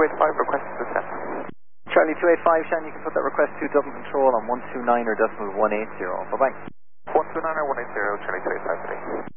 285, request to descend. Charlie 285, Shan, you can put that request to double control on 129 or decimal 180. Bye-bye. 129 or 180, Charlie 285 today.